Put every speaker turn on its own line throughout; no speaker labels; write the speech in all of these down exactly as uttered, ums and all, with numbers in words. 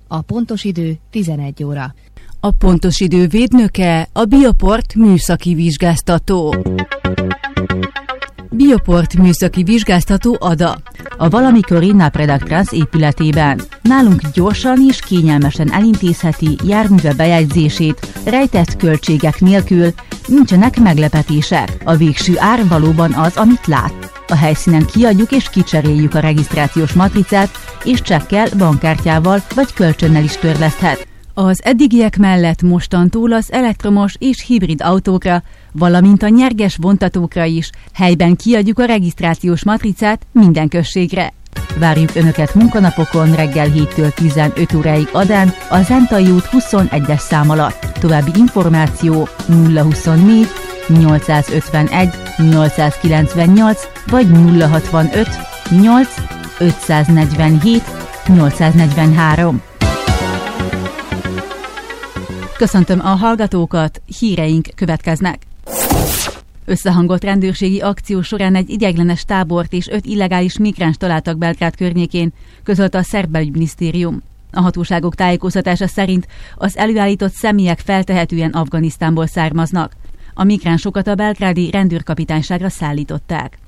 A pontos idő tizenegy óra.
A pontos idő védnöke a Bioport műszaki vizsgáztató. Bioport műszaki vizsgáztató Ada. A valamikori Napredaktransz épületében. Nálunk gyorsan és kényelmesen elintézheti járműve bejegyzését, rejtett költségek nélkül, nincsenek meglepetések. A végső ár valóban az, amit lát. A helyszínen kiadjuk és kicseréljük a regisztrációs matricát, és csekkel, bankkártyával vagy kölcsönnel is törleszthet. Az eddigiek mellett mostantól az elektromos és hibrid autókra, valamint a nyerges vontatókra is helyben kiadjuk a regisztrációs matricát minden községre. Várjuk Önöket munkanapokon reggel héttől tizenöt óráig Adán, a Zentai út huszonegyes szám alatt. További információ nulla huszonnégy nyolcszázötvenegy nyolcszázkilencvennyolc vagy nulla hatvanöt nyolc ötszáznegyvenhét nyolcszáznegyvenhárom. Köszöntöm a hallgatókat, híreink következnek. Összehangolt rendőrségi akció során egy ideiglenes tábort és öt illegális migráns találtak Belgrád környékén, közölte a szerb belügyminisztérium. A hatóságok tájékoztatása szerint az előállított személyek feltehetően Afganisztánból származnak. A migránsokat a belgrádi rendőrkapitányságra szállították.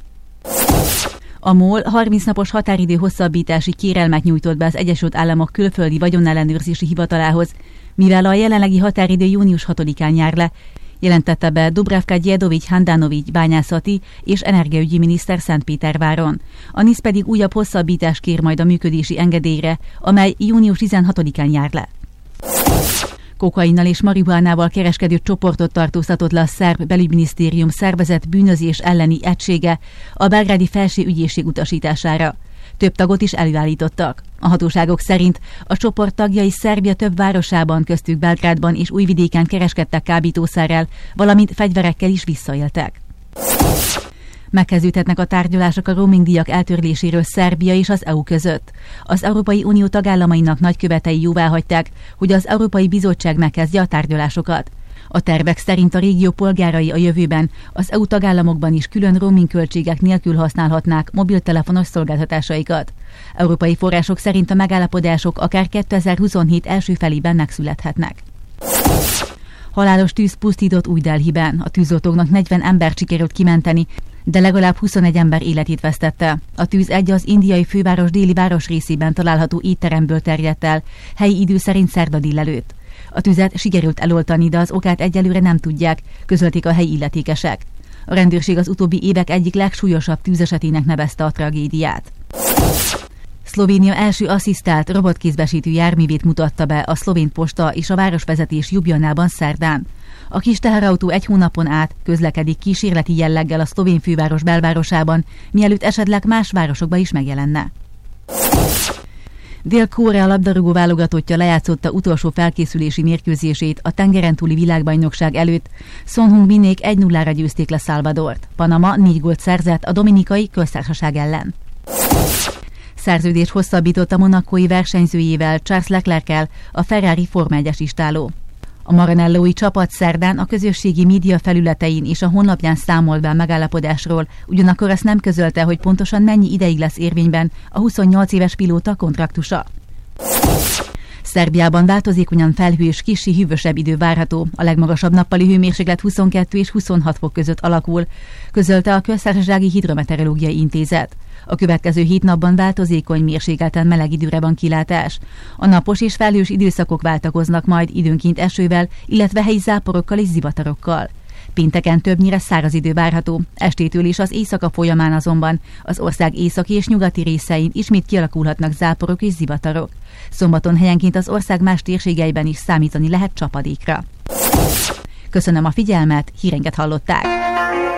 A MOL harminc napos határidő hosszabbítási kérelmet nyújtott be az Egyesült Államok külföldi vagyonellenőrzési hivatalához, mivel a jelenlegi határidő június hatodikán jár le, jelentette be Dubravka Djedovic Handanovic bányászati és energiaügyi miniszter Szentpéterváron. A NISZ pedig újabb hosszabbítást kér majd a működési engedélyre, amely június tizenhatodikán jár le. Kokainnal és marihuánával kereskedő csoportot tartóztatott le a szerb belügyminisztérium szervezett bűnözés elleni egysége a belgrádi felső ügyészség utasítására. Több tagot is előállítottak. A hatóságok szerint a csoport tagjai Szerbia több városában, köztük Belgrádban és Újvidéken kereskedtek kábítószerrel, valamint fegyverekkel is visszaéltek. Megkezdődhetnek a tárgyalások a roaming díjak eltörléséről Szerbia és az é u között. Az Európai Unió tagállamainak nagykövetei jóváhagyták, hogy az Európai Bizottság megkezdje a tárgyalásokat. A tervek szerint a régió polgárai a jövőben az é u tagállamokban is külön roaming költségek nélkül használhatnák mobiltelefonos szolgáltatásaikat. Európai források szerint a megállapodások akár kétezer-huszonhét első felében megszülethetnek. Halálos tűz pusztított Új-Delhiben. A tűzoltóknak negyven embert sikerült kimenteni, de legalább huszonegy ember életét vesztette. A tűz egy az indiai főváros déli városrészében található étteremből terjedt el, helyi idő szerint szerda délelőtt. A tüzet sikerült eloltani, de az okát egyelőre nem tudják, közölték a helyi illetékesek. A rendőrség az utóbbi évek egyik legsúlyosabb tűzesetének nevezte a tragédiát. Szlovénia első asszisztált robotkézbesítő járművét mutatta be a szlovén posta és a városvezetés Ljubljanában szerdán. A kis teherautó egy hónapon át közlekedik kísérleti jelleggel a szlovén főváros belvárosában, mielőtt esetleg más városokba is megjelenne. Dél-Korea labdarúgó válogatottja lejátszotta utolsó felkészülési mérkőzését a tengeren túli világbajnokság előtt. Son Heung-minék egy nullára győzték le Salvadort. Panama négy gólt szerzett a Dominikai Köztársaság ellen. Szerződést hosszabbított a monacói versenyzőjével, Charles Leclerc-el, a Ferrari Forma egyes istáló. A maranellói csapat szerdán a közösségi média felületein és a honlapján számolt be a megállapodásról, ugyanakkor azt nem közölte, hogy pontosan mennyi ideig lesz érvényben a huszonnyolc éves pilóta kontraktusa. Szerbiában változékonyan felhő és kissé hűvösebb idő várható, a legmagasabb nappali hőmérséklet huszonkettő és huszonhat fok között alakul, közölte a Köztársasági Hidrometeorológiai Intézet. A következő hét napban változékony mérsékelten meleg időre van kilátás. A napos és felhős időszakok váltakoznak majd időnként esővel, illetve helyi záporokkal és zivatarokkal. Pénteken többnyire száraz idő várható, estétől is az éjszaka folyamán azonban az ország északi és nyugati részein ismét kialakulhatnak záporok és zivatarok. Szombaton helyenként az ország más térségeiben is számítani lehet csapadékra. Köszönöm a figyelmet, híreinket hallották!